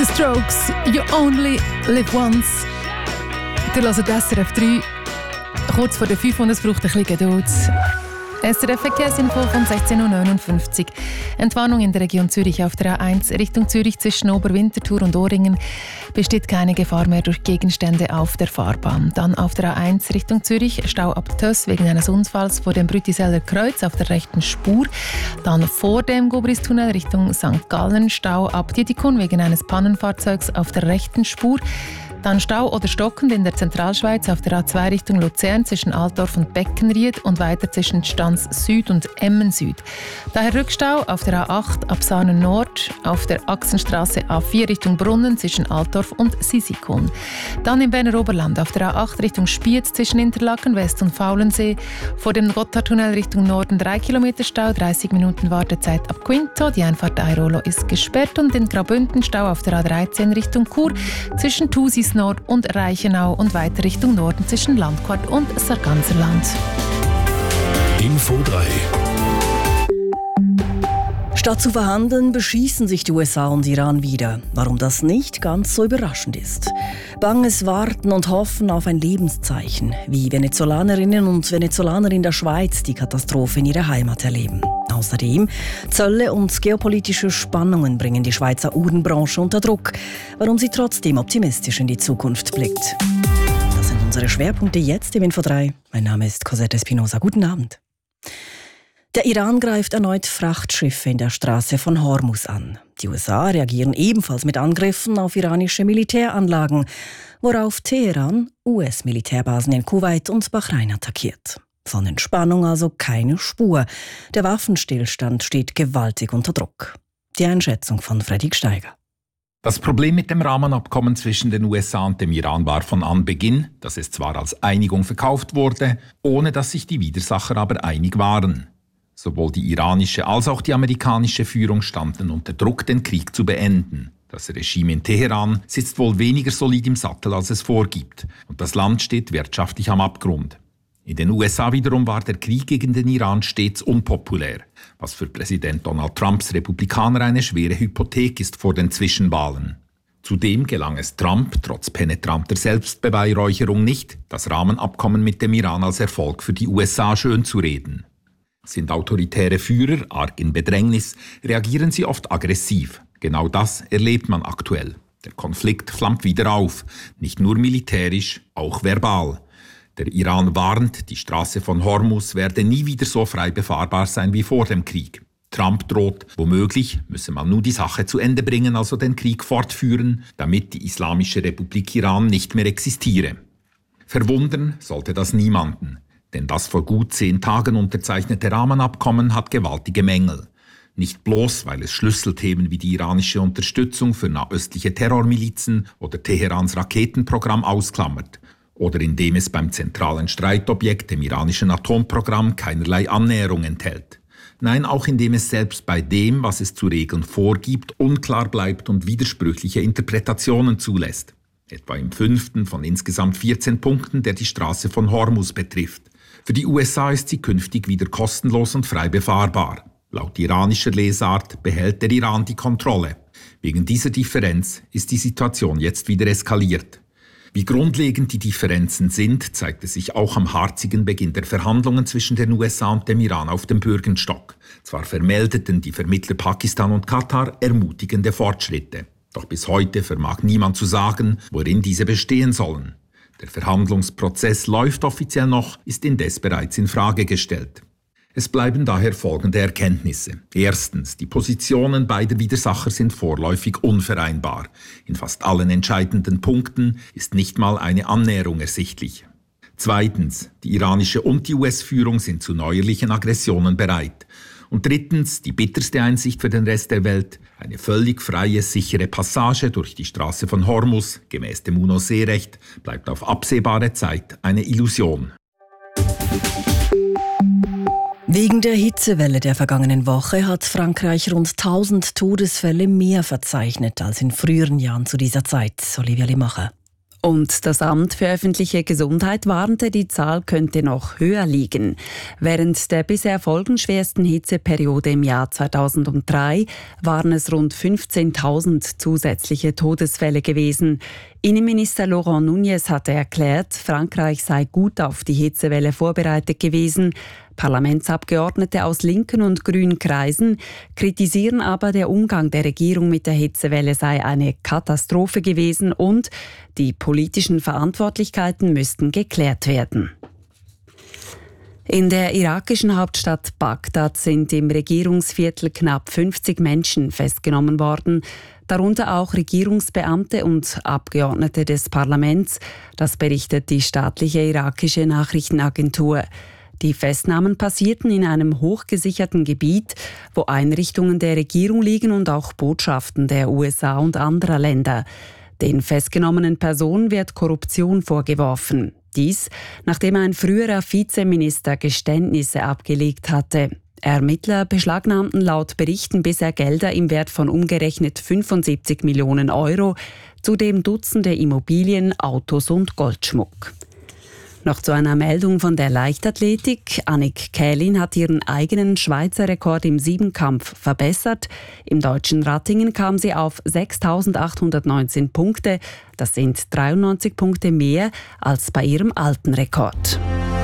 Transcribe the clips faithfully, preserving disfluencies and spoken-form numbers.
The Strokes, You Only Live Once. Ihr hört S R F drei. Kurz vor der fünf und es braucht ein bisschen Geduld. S R F Verkehrsinfo von sechzehn Uhr neunundfünfzig. Entwarnung in der Region Zürich auf der A eins Richtung Zürich zwischen Oberwinterthur und Oringen besteht keine Gefahr mehr durch Gegenstände auf der Fahrbahn. Dann auf der A eins Richtung Zürich Stau ab Töss wegen eines Unfalls vor dem Brütiseller Kreuz auf der rechten Spur. Dann vor dem Gobristunnel Richtung Sankt Gallen Stau ab Titikon wegen eines Pannenfahrzeugs auf der rechten Spur. Dann Stau oder stockend in der Zentralschweiz auf der A zwei Richtung Luzern zwischen Altdorf und Beckenried und weiter zwischen Stans Süd und Emmen Süd. Daher Rückstau auf der A acht ab Saanen Nord, auf der Achsenstraße A vier Richtung Brunnen zwischen Altdorf und Sisikon. Dann im Berner Oberland auf der A acht Richtung Spiez zwischen Interlaken West und Faulensee. Vor dem Gotthardtunnel Richtung Norden drei Kilometer Stau, dreißig Minuten Wartezeit ab Quinto. Die Einfahrt Airolo ist gesperrt und in Graubünden Stau auf der A dreizehn Richtung Chur zwischen Thusis Nord und Reichenau und weiter Richtung Norden zwischen Landquart und Sarganserland. Info drei. Statt zu verhandeln, beschießen sich die U S A und Iran wieder. Warum das nicht ganz so überraschend ist. Banges Warten und Hoffen auf ein Lebenszeichen, wie Venezolanerinnen und Venezolaner in der Schweiz die Katastrophe in ihrer Heimat erleben. Außerdem Zölle und geopolitische Spannungen bringen die Schweizer Uhrenbranche unter Druck, warum sie trotzdem optimistisch in die Zukunft blickt. Das sind unsere Schwerpunkte jetzt im Info drei. Mein Name ist Cosette Espinosa. Guten Abend. Der Iran greift erneut Frachtschiffe in der Straße von Hormuz an. Die U S A reagieren ebenfalls mit Angriffen auf iranische Militäranlagen, worauf Teheran U S-Militärbasen in Kuwait und Bahrain attackiert. Von Entspannung also keine Spur. Der Waffenstillstand steht gewaltig unter Druck. Die Einschätzung von Fredrik Steiger. Das Problem mit dem Rahmenabkommen zwischen den U S A und dem Iran war von Anbeginn, dass es zwar als Einigung verkauft wurde, ohne dass sich die Widersacher aber einig waren. Sowohl die iranische als auch die amerikanische Führung standen unter Druck, den Krieg zu beenden. Das Regime in Teheran sitzt wohl weniger solid im Sattel, als es vorgibt. Und das Land steht wirtschaftlich am Abgrund. In den U S A wiederum war der Krieg gegen den Iran stets unpopulär, was für Präsident Donald Trumps Republikaner eine schwere Hypothek ist vor den Zwischenwahlen. Zudem gelang es Trump trotz penetranter Selbstbeweihräucherung nicht, das Rahmenabkommen mit dem Iran als Erfolg für die U S A schönzureden. Sind autoritäre Führer arg in Bedrängnis, reagieren sie oft aggressiv. Genau das erlebt man aktuell. Der Konflikt flammt wieder auf, nicht nur militärisch, auch verbal. Der Iran warnt, die Straße von Hormuz werde nie wieder so frei befahrbar sein wie vor dem Krieg. Trump droht, womöglich müsse man nur die Sache zu Ende bringen, also den Krieg fortführen, damit die Islamische Republik Iran nicht mehr existiere. Verwundern sollte das niemanden. Denn das vor gut zehn Tagen unterzeichnete Rahmenabkommen hat gewaltige Mängel. Nicht bloß, weil es Schlüsselthemen wie die iranische Unterstützung für nahöstliche Terrormilizen oder Teherans Raketenprogramm ausklammert oder indem es beim zentralen Streitobjekt, dem iranischen Atomprogramm, keinerlei Annäherung enthält. Nein, auch indem es selbst bei dem, was es zu regeln vorgibt, unklar bleibt und widersprüchliche Interpretationen zulässt. Etwa im fünften von insgesamt vierzehn Punkten, der die Straße von Hormuz betrifft. Für die U S A ist sie künftig wieder kostenlos und frei befahrbar. Laut iranischer Lesart behält der Iran die Kontrolle. Wegen dieser Differenz ist die Situation jetzt wieder eskaliert. Wie grundlegend die Differenzen sind, zeigte sich auch am harzigen Beginn der Verhandlungen zwischen den U S A und dem Iran auf dem Bürgenstock. Zwar vermeldeten die Vermittler Pakistan und Katar ermutigende Fortschritte. Doch bis heute vermag niemand zu sagen, worin diese bestehen sollen. Der Verhandlungsprozess läuft offiziell noch, ist indes bereits in Frage gestellt. Es bleiben daher folgende Erkenntnisse. Erstens, die Positionen beider Widersacher sind vorläufig unvereinbar. In fast allen entscheidenden Punkten ist nicht mal eine Annäherung ersichtlich. Zweitens, die iranische und die U S-Führung sind zu neuerlichen Aggressionen bereit. Und drittens, die bitterste Einsicht für den Rest der Welt, eine völlig freie, sichere Passage durch die Straße von Hormuz, gemäß dem UNO-Seerecht, bleibt auf absehbare Zeit eine Illusion. Wegen der Hitzewelle der vergangenen Woche hat Frankreich rund tausend Todesfälle mehr verzeichnet als in früheren Jahren zu dieser Zeit. Olivia Limacher. Und das Amt für öffentliche Gesundheit warnte, die Zahl könnte noch höher liegen. Während der bisher folgenschwersten Hitzeperiode im Jahr zweitausenddrei waren es rund fünfzehntausend zusätzliche Todesfälle gewesen. Innenminister Laurent Nunez hatte erklärt, Frankreich sei gut auf die Hitzewelle vorbereitet gewesen. Parlamentsabgeordnete aus linken und grünen Kreisen kritisieren aber, der Umgang der Regierung mit der Hitzewelle sei eine Katastrophe gewesen und die politischen Verantwortlichkeiten müssten geklärt werden. In der irakischen Hauptstadt Bagdad sind im Regierungsviertel knapp fünfzig Menschen festgenommen worden, darunter auch Regierungsbeamte und Abgeordnete des Parlaments. Das berichtet die staatliche irakische Nachrichtenagentur. Die Festnahmen passierten in einem hochgesicherten Gebiet, wo Einrichtungen der Regierung liegen und auch Botschaften der U S A und anderer Länder. Den festgenommenen Personen wird Korruption vorgeworfen. Dies, nachdem ein früherer Vizeminister Geständnisse abgelegt hatte. Ermittler beschlagnahmten laut Berichten bisher Gelder im Wert von umgerechnet fünfundsiebzig Millionen Euro, zudem Dutzende Immobilien, Autos und Goldschmuck. Noch zu einer Meldung von der Leichtathletik. Annick Kählin hat ihren eigenen Schweizer Rekord im Siebenkampf verbessert. Im deutschen Rattingen kam sie auf sechstausendachthundertneunzehn Punkte. Das sind dreiundneunzig Punkte mehr als bei ihrem alten Rekord.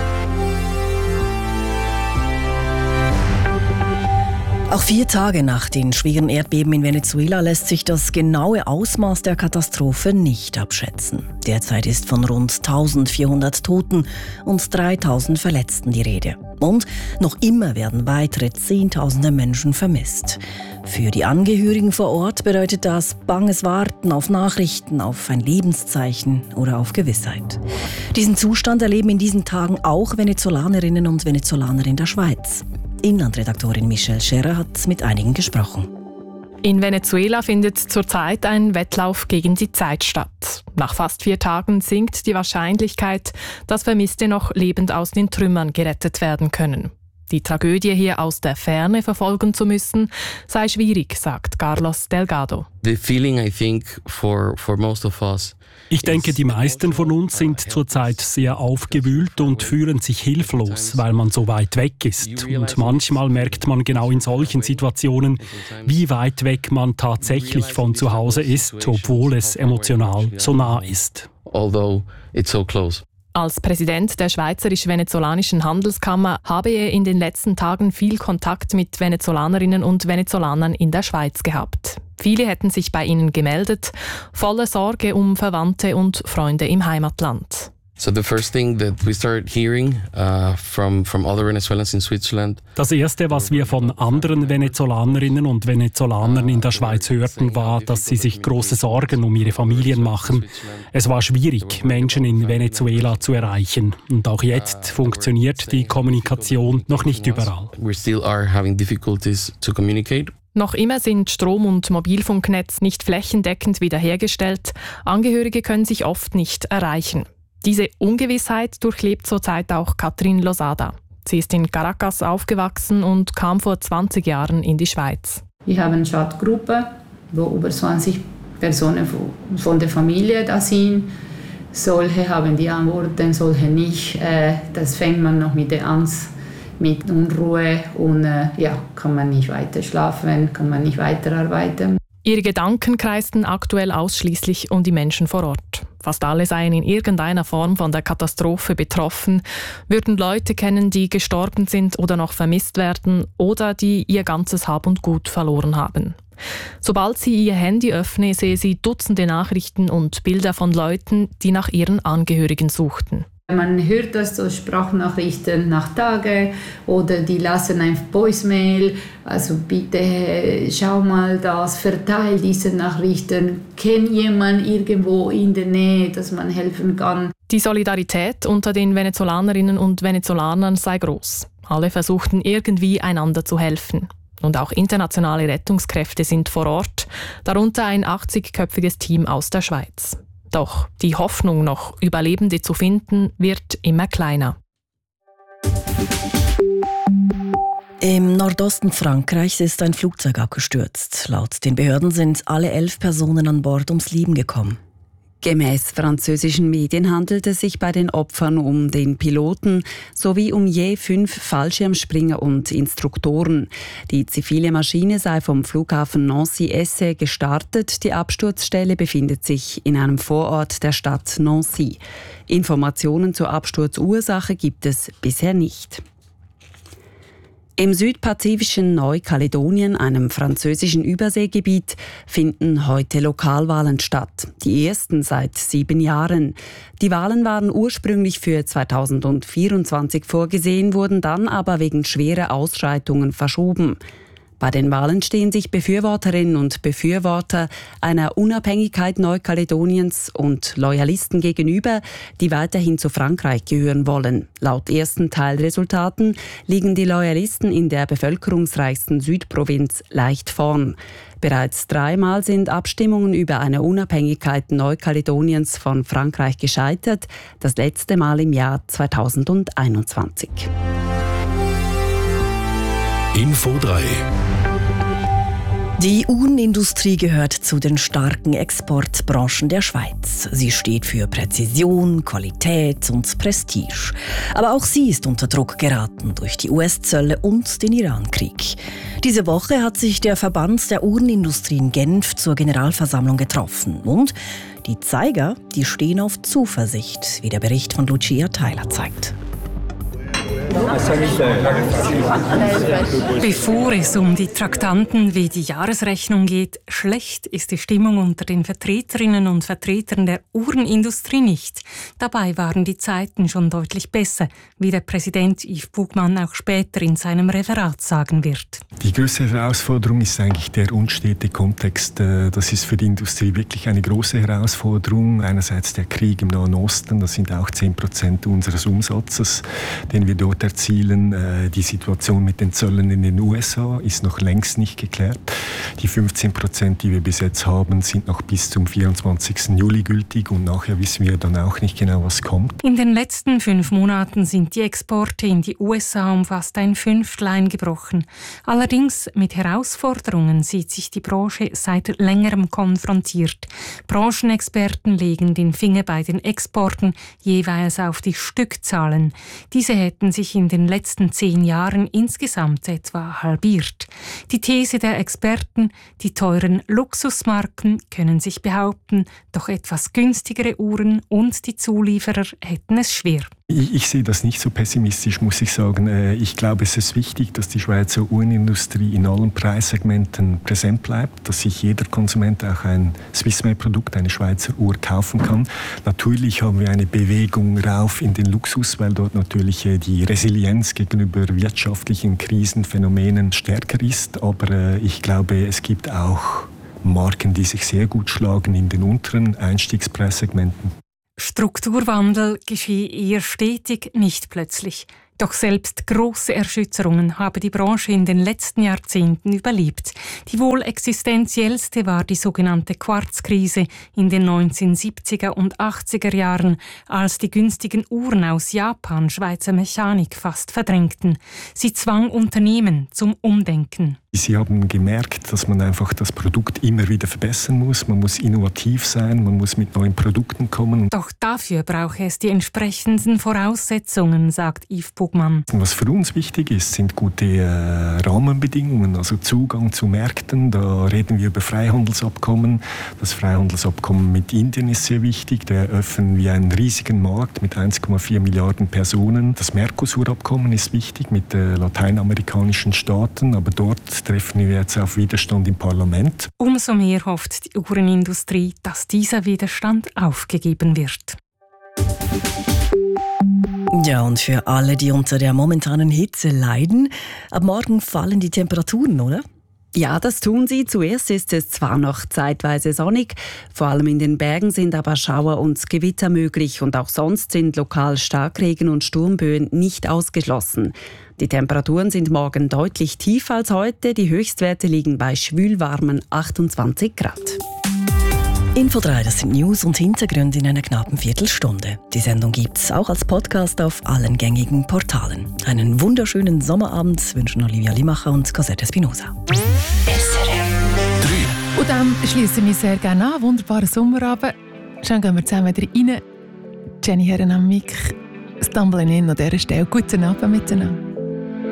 Auch vier Tage nach den schweren Erdbeben in Venezuela lässt sich das genaue Ausmaß der Katastrophe nicht abschätzen. Derzeit ist von rund eintausendvierhundert Toten und dreitausend Verletzten die Rede. Und noch immer werden weitere Zehntausende Menschen vermisst. Für die Angehörigen vor Ort bedeutet das banges Warten auf Nachrichten, auf ein Lebenszeichen oder auf Gewissheit. Diesen Zustand erleben in diesen Tagen auch Venezolanerinnen und Venezolaner in der Schweiz. Inlandredaktorin Michelle Scherer hat mit einigen gesprochen. In Venezuela findet zurzeit ein Wettlauf gegen die Zeit statt. Nach fast vier Tagen sinkt die Wahrscheinlichkeit, dass Vermisste noch lebend aus den Trümmern gerettet werden können. Die Tragödie hier aus der Ferne verfolgen zu müssen, sei schwierig, sagt Carlos Delgado. The feeling, I think, for for most of us. Ich denke, die meisten von uns sind zurzeit sehr aufgewühlt und fühlen sich hilflos, weil man so weit weg ist. Und manchmal merkt man genau in solchen Situationen, wie weit weg man tatsächlich von zu Hause ist, obwohl es emotional so nah ist. Although it's so close. Als Präsident der Schweizerisch-Venezolanischen Handelskammer habe er in den letzten Tagen viel Kontakt mit Venezolanerinnen und Venezolanern in der Schweiz gehabt. Viele hätten sich bei ihnen gemeldet, voller Sorge um Verwandte und Freunde im Heimatland. So the first thing that we started hearing uh, from from other Venezuelans in Switzerland. Das erste, was wir von anderen Venezolanerinnen und Venezolanern in der Schweiz hörten, war, dass sie sich große Sorgen um ihre Familien machen. Es war schwierig, Menschen in Venezuela zu erreichen. Und auch jetzt funktioniert die Kommunikation noch nicht überall. We still are having difficulties to communicate. Noch immer sind Strom- und Mobilfunknetz nicht flächendeckend wiederhergestellt. Angehörige können sich oft nicht erreichen. Diese Ungewissheit durchlebt zurzeit auch Catherine Losada. Sie ist in Caracas aufgewachsen und kam vor zwanzig Jahren in die Schweiz. Wir haben eine Chatgruppe, wo über zwanzig Personen von der Familie da sind. Solche haben die Antworten, solche nicht. Das fängt man noch mit der Angst, mit Unruhe und ja, kann man nicht weiter schlafen, kann man nicht weiterarbeiten. Ihre Gedanken kreisten aktuell ausschließlich um die Menschen vor Ort. Fast alle seien in irgendeiner Form von der Katastrophe betroffen, würden Leute kennen, die gestorben sind oder noch vermisst werden oder die ihr ganzes Hab und Gut verloren haben. Sobald sie ihr Handy öffne, sehe sie Dutzende Nachrichten und Bilder von Leuten, die nach ihren Angehörigen suchten. Man hört das so Sprachnachrichten nach Tagen oder die lassen ein Voicemail. Also bitte schau mal das, verteil diese Nachrichten. Kennt jemand irgendwo in der Nähe, dass man helfen kann? Die Solidarität unter den Venezolanerinnen und Venezolanern sei groß. Alle versuchten irgendwie einander zu helfen. Und auch internationale Rettungskräfte sind vor Ort, darunter ein achtzigköpfiges Team aus der Schweiz. Doch die Hoffnung, noch Überlebende zu finden, wird immer kleiner. Im Nordosten Frankreichs ist ein Flugzeug abgestürzt. Laut den Behörden sind alle elf Personen an Bord ums Leben gekommen. Gemäss französischen Medien handelt es sich bei den Opfern um den Piloten sowie um je fünf Fallschirmspringer und Instruktoren. Die zivile Maschine sei vom Flughafen Nancy-Essay gestartet. Die Absturzstelle befindet sich in einem Vorort der Stadt Nancy. Informationen zur Absturzursache gibt es bisher nicht. Im südpazifischen Neukaledonien, einem französischen Überseegebiet, finden heute Lokalwahlen statt. Die ersten seit sieben Jahren. Die Wahlen waren ursprünglich für zweitausendvierundzwanzig vorgesehen, wurden dann aber wegen schwerer Ausschreitungen verschoben. Bei den Wahlen stehen sich Befürworterinnen und Befürworter einer Unabhängigkeit Neukaledoniens und Loyalisten gegenüber, die weiterhin zu Frankreich gehören wollen. Laut ersten Teilresultaten liegen die Loyalisten in der bevölkerungsreichsten Südprovinz leicht vorn. Bereits dreimal sind Abstimmungen über eine Unabhängigkeit Neukaledoniens von Frankreich gescheitert, das letzte Mal im Jahr zweitausendeinundzwanzig. Info drei. Die Uhrenindustrie gehört zu den starken Exportbranchen der Schweiz. Sie steht für Präzision, Qualität und Prestige. Aber auch sie ist unter Druck geraten durch die U S-Zölle und den Iran-Krieg. Diese Woche hat sich der Verband der Uhrenindustrie in Genf zur Generalversammlung getroffen. Und die Zeiger, die stehen auf Zuversicht, wie der Bericht von Lucia Theiler zeigt. Bevor es um die Traktanten wie die Jahresrechnung geht, schlecht ist die Stimmung unter den Vertreterinnen und Vertretern der Uhrenindustrie nicht. Dabei waren die Zeiten schon deutlich besser, wie der Präsident Yves Bugmann auch später in seinem Referat sagen wird. Die größte Herausforderung ist eigentlich der unstete Kontext. Das ist für die Industrie wirklich eine große Herausforderung. Einerseits der Krieg im Nahen Osten, das sind auch zehn Prozent unseres Umsatzes, den wir dort erzielen. Die Situation mit den Zöllen in den U S A ist noch längst nicht geklärt. Die fünfzehn Prozent, die wir bis jetzt haben, sind noch bis zum vierundzwanzigsten Juli gültig und nachher wissen wir dann auch nicht genau, was kommt. In den letzten fünf Monaten sind die Exporte in die U S A um fast ein Fünftel eingebrochen. Allerdings mit Herausforderungen sieht sich die Branche seit längerem konfrontiert. Branchenexperten legen den Finger bei den Exporten jeweils auf die Stückzahlen. Diese hätten sich in den letzten zehn Jahren insgesamt etwa halbiert. Die These der Experten, die teuren Luxusmarken können sich behaupten, doch etwas günstigere Uhren und die Zulieferer hätten es schwer. Ich, ich sehe das nicht so pessimistisch, muss ich sagen. Ich glaube, es ist wichtig, dass die Schweizer Uhrenindustrie in allen Preissegmenten präsent bleibt, dass sich jeder Konsument auch ein Swissmade-Produkt, eine Schweizer Uhr kaufen kann. Natürlich haben wir eine Bewegung rauf in den Luxus, weil dort natürlich die Resilienz gegenüber wirtschaftlichen Krisenphänomenen stärker ist. Aber ich glaube, es gibt auch Marken, die sich sehr gut schlagen in den unteren Einstiegspreissegmenten. Strukturwandel geschehe eher stetig, nicht plötzlich. Doch selbst große Erschütterungen habe die Branche in den letzten Jahrzehnten überlebt. Die wohl existenziellste war die sogenannte Quarzkrise in den neunzehnhundertsiebziger und achtziger Jahren, als die günstigen Uhren aus Japan Schweizer Mechanik fast verdrängten. Sie zwang Unternehmen zum Umdenken. Sie haben gemerkt, dass man einfach das Produkt immer wieder verbessern muss. Man muss innovativ sein, man muss mit neuen Produkten kommen. Doch dafür brauche es die entsprechenden Voraussetzungen, sagt Yves Bugmann. Was für uns wichtig ist, sind gute äh, Rahmenbedingungen, also Zugang zu Märkten. Da reden wir über Freihandelsabkommen. Das Freihandelsabkommen mit Indien ist sehr wichtig. Da eröffnen wir einen riesigen Markt mit eins Komma vier Milliarden Personen. Das Mercosur-Abkommen ist wichtig mit äh, lateinamerikanischen Staaten, aber dort treffen wir jetzt auf Widerstand im Parlament. Umso mehr hofft die Uhrenindustrie, dass dieser Widerstand aufgegeben wird. Ja, und für alle, die unter der momentanen Hitze leiden, ab morgen fallen die Temperaturen, oder? Ja, das tun sie. Zuerst ist es zwar noch zeitweise sonnig, vor allem in den Bergen sind aber Schauer und Gewitter möglich und auch sonst sind lokal Starkregen und Sturmböen nicht ausgeschlossen. Die Temperaturen sind morgen deutlich tiefer als heute. Die Höchstwerte liegen bei schwülwarmen achtundzwanzig Grad. Info drei, das sind News und Hintergründe in einer knappen Viertelstunde. Die Sendung gibt's auch als Podcast auf allen gängigen Portalen. Einen wunderschönen Sommerabend wünschen Olivia Limacher und Cosette Espinosa. Und dann schließen wir sehr gerne an. Wunderbarer Sommerabend. Schon gehen wir zusammen rein. Jenny Herren am Mic, Stumbling In an dieser Stelle. Guten Abend miteinander.